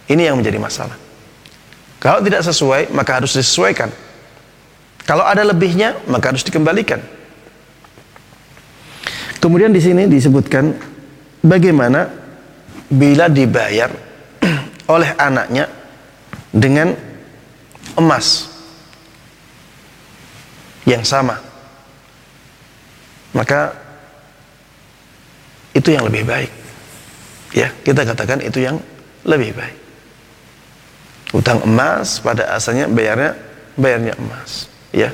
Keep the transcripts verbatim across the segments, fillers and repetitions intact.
Ini yang menjadi masalah. Kalau tidak sesuai, maka harus disesuaikan. Kalau ada lebihnya, maka harus dikembalikan. Kemudian di sini disebutkan bagaimana bila dibayar oleh anaknya dengan emas yang sama, maka itu yang lebih baik. Ya, kita katakan itu yang lebih baik. Utang emas pada asalnya bayarnya bayarnya emas, ya.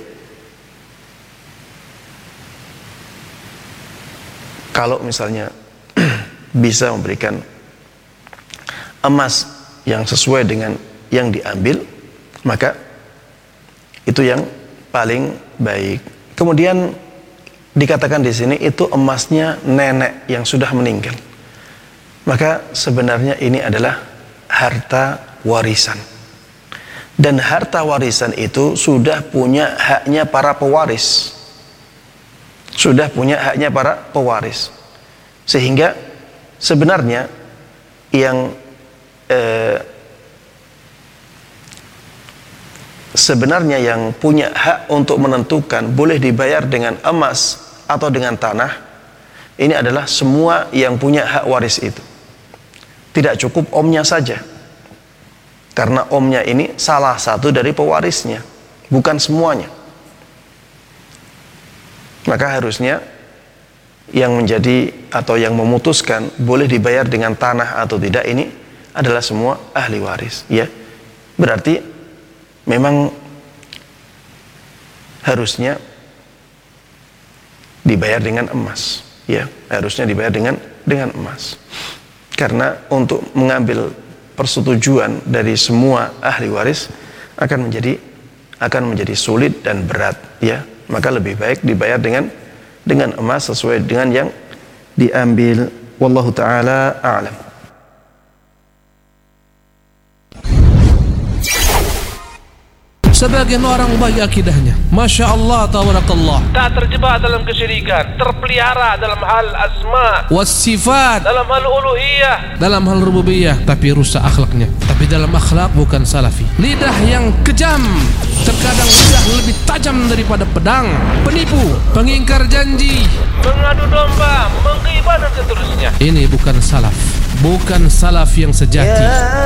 Kalau misalnya bisa memberikan emas yang sesuai dengan yang diambil, maka itu yang paling baik. Kemudian dikatakan di sini itu emasnya nenek yang sudah meninggal. Maka sebenarnya ini adalah harta warisan. Dan harta warisan itu sudah punya haknya para pewaris. Sudah punya haknya para pewaris. Sehingga sebenarnya yang eh, sebenarnya yang punya hak untuk menentukan boleh dibayar dengan emas atau dengan tanah, ini adalah semua yang punya hak waris itu. Tidak cukup omnya saja, karena omnya ini salah satu dari pewarisnya, bukan semuanya. Maka harusnya yang menjadi atau yang memutuskan boleh dibayar dengan tanah atau tidak ini adalah semua ahli waris, ya. Berarti memang harusnya dibayar dengan emas, ya. Harusnya dibayar dengan dengan emas. Karena untuk mengambil persetujuan dari semua ahli waris akan menjadi akan menjadi sulit dan berat, ya. Maka lebih baik dibayar dengan dengan emas sesuai dengan yang diambil. Wallahu taala a'lam. Sebagian orang baik akidahnya, Masya Allah, tabarakallah, tak terjebak dalam kesyirikan, terpelihara dalam hal asma wasifat, dalam hal uluhiyah, dalam hal rububiyah, tapi rusak akhlaknya. Tapi dalam akhlak bukan salafi. Lidah yang kejam, terkadang lidah lebih tajam daripada pedang, penipu, pengingkar janji, mengadu domba, menggibah dan seterusnya. Ini bukan salaf, bukan salaf yang sejati.